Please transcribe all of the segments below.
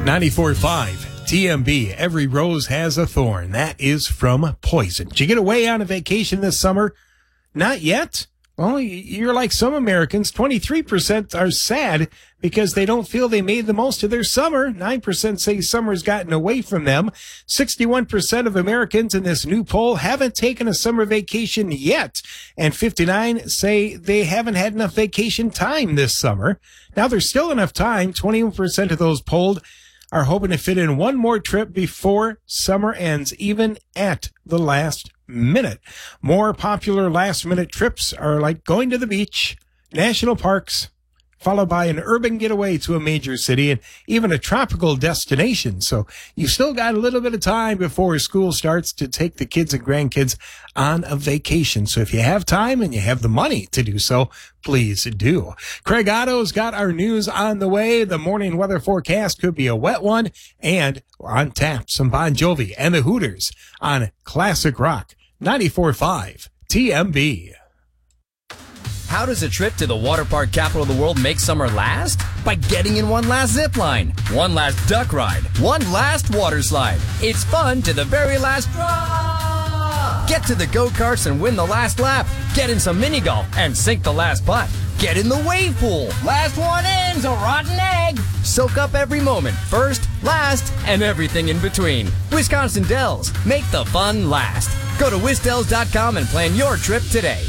94.5 TMB. Every rose has a thorn. That is from Poison. Did you get away on a vacation this summer? Not yet? Well, you're like some Americans. 23% are sad because they don't feel they made the most of their summer. 9% say summer's gotten away from them. 61% of Americans in this new poll haven't taken a summer vacation yet. And 59 say they haven't had enough vacation time this summer. Now, there's still enough time. 21% of those polled are hoping to fit in one more trip before summer ends, even at the last minute. More popular last-minute trips are like going to the beach, national parks, followed by an urban getaway to a major city, and even a tropical destination. So you still got a little bit of time before school starts to take the kids and grandkids on a vacation. So if you have time and you have the money to do so, please do. Craig Otto's got our news on the way. The morning weather forecast could be a wet one, and on tap, some Bon Jovi and the Hooters on Classic Rock 94.5 TMB. How does a trip to the water park capital of the world make summer last? By getting in one last zip line, one last duck ride, one last water slide. It's fun to the very last drop. Get to the go-karts and win the last lap. Get in some mini golf and sink the last putt. Get in the wave pool. Last one in's a rotten egg. Soak up every moment, first, last, and everything in between. Wisconsin Dells. Make the fun last. Go to wisdells.com and plan your trip today.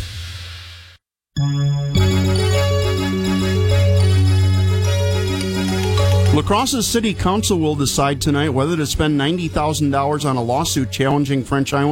La Crosse's City Council will decide tonight whether to spend $90,000 on a lawsuit challenging French Island